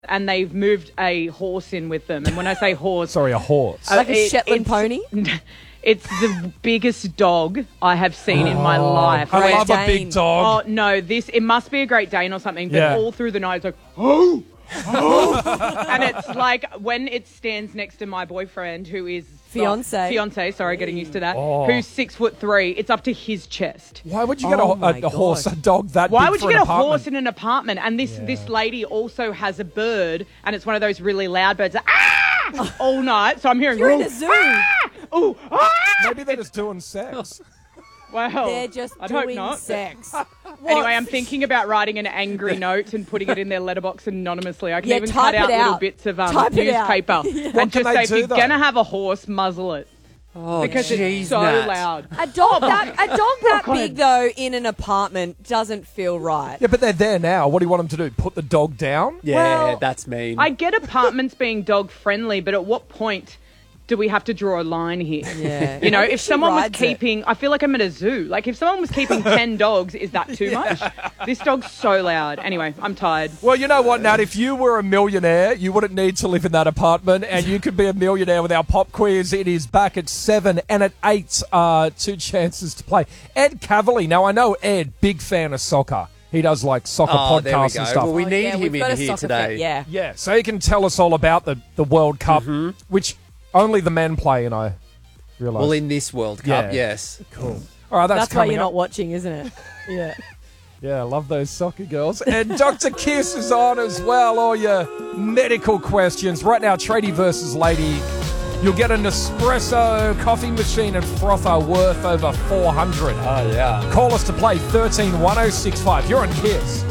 and they've moved a horse in with them. And when I say horse... Sorry, a horse. Like a Shetland pony? It's the biggest dog I have seen in my life. I love a big dog. Oh, no, it must be a Great Dane or something, but Yeah. all through the night it's like, oh, oh. And it's like when it stands next to my boyfriend, who is... Fiance, sorry, getting used to that, who's 6'3", it's up to his chest. Why would you get a horse, a dog that Why big would for you an get a apartment? horse in an apartment? And this lady also has a bird, and it's one of those really loud birds that, all night. So I'm hearing... You're in a zoo. Ooh, Maybe they're just doing sex. Well, They're just I'd hope doing not. sex. Anyway, I'm thinking about writing an angry note and putting it in their letterbox anonymously. I can Yeah, even type cut out it little out. bits of Type it out. newspaper Yeah. What and can just they say, if do, you're though? going to have a horse, muzzle it. Oh, Because geez, it's so Nat. loud. A dog that God. big, though, in an apartment doesn't feel right. Yeah, but they're there now. What do you want them to do? Put the dog down? Yeah, Well, that's mean. I get apartments being dog friendly, but at what point do we have to draw a line here? Yeah. You know, Maybe if she someone was rides it. keeping... I feel like I'm at a zoo. Like, if someone was keeping 10 dogs, is that too much? This dog's so loud. Anyway, I'm tired. Well, you know what, Nat? If you were a millionaire, you wouldn't need to live in that apartment, and you could be a millionaire with our pop quiz. It is back at 7 and at 8. 2 chances to play. Ed Cavalier. Now, I know Ed, big fan of soccer. He does like soccer Oh, there we podcasts go. and stuff. Well, we need yeah, him we've got in a here soccer today. fan, yeah. Yeah, so he can tell us all about the World Cup, which only the men play, and I realise. Well, in this World Cup, Yeah. yes. Cool. All right, That's why coming you're up. not watching, isn't it? Yeah. Yeah, I love those soccer girls. And Dr. Kiss is on as well. All your medical questions. Right now, Tradie versus Lady. You'll get an espresso coffee machine and frother worth over $400. Oh, yeah. Call us to play 13 1065. You're on Kiss.